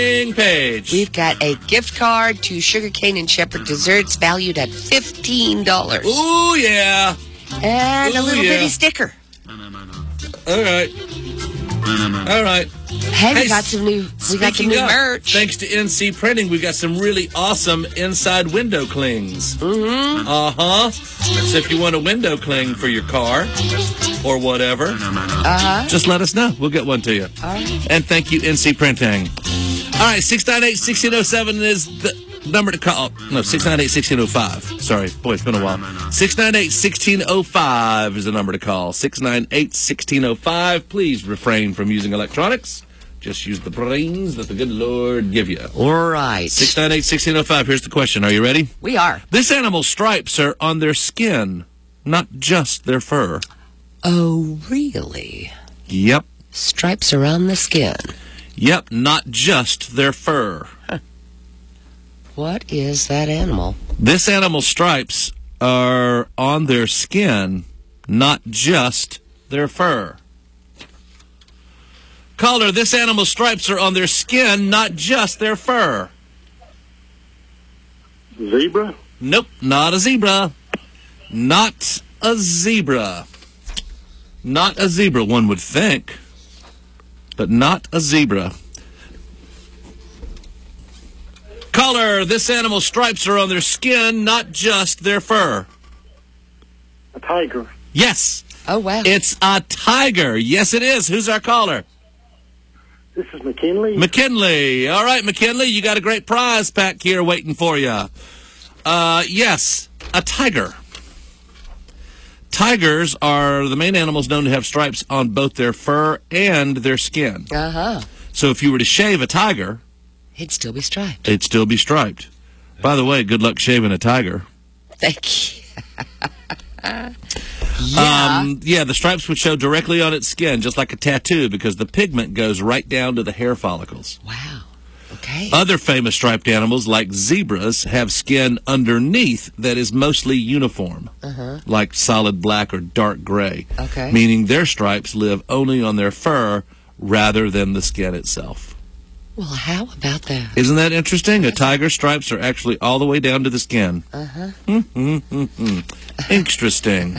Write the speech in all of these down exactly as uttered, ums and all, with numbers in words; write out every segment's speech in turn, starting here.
page. We've got a gift card to Sugarcane and Shepherd Desserts valued at fifteen dollars. Ooh, yeah. And Ooh, a little yeah. bitty sticker. All right. All right. Hey, we Hey, got some new, we got some Speaking new of, merch. thanks to N C Printing, we've got some really awesome inside window clings. Mm-hmm. Uh-huh. So if you want a window cling for your car or whatever, Uh-huh. just let us know. We'll get one to you. All right. And thank you, N C Printing. All right, six nine eight, one six zero seven is the number to call. No, six nine eight, one six zero five. Sorry. Boy, it's been a while. six nine eight, one six zero five is the number to call. six nine eight, one six zero five. Please refrain from using electronics. Just use the brains that the good Lord give you. All right. six nine eight, one six zero five. Here's the question. Are you ready? We are. This animal's stripes are on their skin, not just their fur. Oh, really? Yep. Stripes around the skin. Yep, not just their fur. What is that animal? This animal's stripes are on their skin, not just their fur. Caller, this animal's stripes are on their skin, not just their fur. Zebra? Nope, not a zebra. Not a zebra. Not a zebra, one would think, but not a zebra. Caller, this animal's stripes are on their skin, not just their fur. A tiger. Yes. Oh, wow. It's a tiger. Yes, it is. Who's our caller? This is McKinley. McKinley. All right, McKinley, you got a great prize pack here waiting for you. Uh, yes, a tiger. Tigers are the main animals known to have stripes on both their fur and their skin. Uh-huh. So if you were to shave a tiger, He'd still be striped. it'd still be striped. By the way, good luck shaving a tiger. Thank you. Yeah. Um, yeah, the stripes would show directly on its skin, just like a tattoo, because the pigment goes right down to the hair follicles. Wow. Okay. Other famous striped animals, like zebras, have skin underneath that is mostly uniform, Uh-huh. like solid black or dark gray, Okay. meaning their stripes live only on their fur rather than the skin itself. Well, how about that? Isn't that interesting? A tiger's stripes are actually all the way down to the skin. Uh-huh. Mm-hmm. Interesting.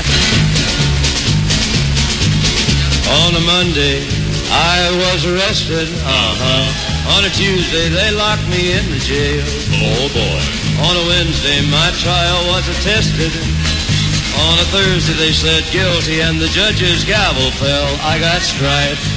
On a Monday, I was arrested. Uh-huh. On a Tuesday, they locked me in the jail. Oh, boy. On a Wednesday, my trial was attested. On a Thursday, they said guilty, and the judge's gavel fell. I got striped.